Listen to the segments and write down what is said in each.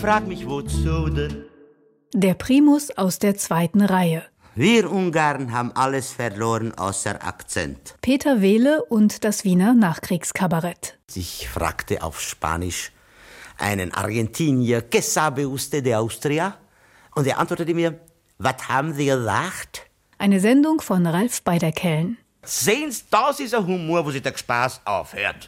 Frag mich wozu denn? Der Primus aus der zweiten Reihe. Wir Ungarn haben alles verloren außer Akzent. Peter Wehle und das Wiener Nachkriegskabarett. Ich fragte auf Spanisch einen Argentinier, ¿Qué sabe usted de Austria? Und er antwortete mir, was haben Sie gesagt? Eine Sendung von Ralf Beiderkellen. Sehen Sie, das ist ein Humor, wo sich der Spaß aufhört.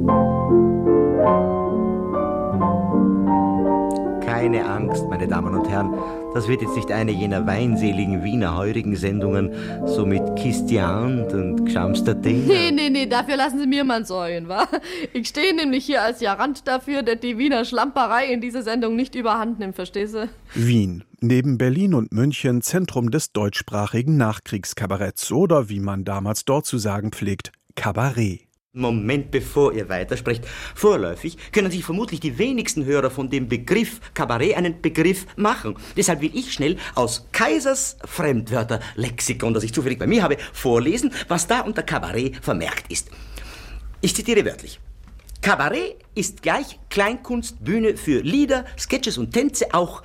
Keine Angst, meine Damen und Herren, das wird jetzt nicht eine jener weinseligen Wiener heurigen Sendungen, so mit Kistiant und Gschamster Dinger. Nee, dafür lassen Sie mir mal säuen, wa? Ich stehe nämlich hier als Garant dafür, dass die Wiener Schlamperei in dieser Sendung nicht überhand nimmt, verstehst du? Wien, neben Berlin und München Zentrum des deutschsprachigen Nachkriegskabaretts oder, wie man damals dort zu sagen pflegt, Kabarett. Moment, bevor ihr weitersprecht. Vorläufig können sich vermutlich die wenigsten Hörer von dem Begriff Kabarett einen Begriff machen. Deshalb will ich schnell aus Kaisers Fremdwörterlexikon, das ich zufällig bei mir habe, vorlesen, was da unter Kabarett vermerkt ist. Ich zitiere wörtlich. Kabarett ist gleich Kleinkunstbühne für Lieder, Sketches und Tänze, auch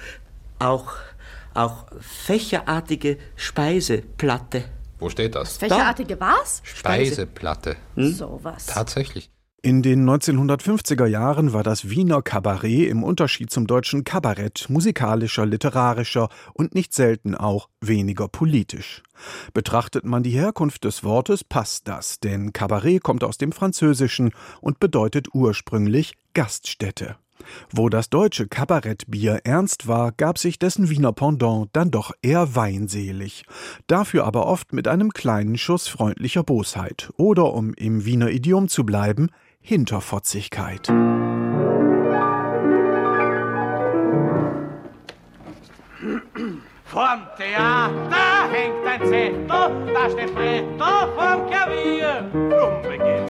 fächerartige Speiseplatte. Wo steht das? Fächerartige was? Speiseplatte. Sowas. Tatsächlich. In den 1950er Jahren war das Wiener Kabarett im Unterschied zum deutschen Kabarett musikalischer, literarischer und nicht selten auch weniger politisch. Betrachtet man die Herkunft des Wortes, passt das, denn Kabarett kommt aus dem Französischen und bedeutet ursprünglich Gaststätte. Wo das deutsche Kabarettbier ernst war, gab sich dessen Wiener Pendant dann doch eher weinselig. Dafür aber oft mit einem kleinen Schuss freundlicher Bosheit oder, um im Wiener Idiom zu bleiben, Hinterfotzigkeit. Vorm Theater hängt ein Zettel, da steht Bretto vorm Klavier. Drum beginnt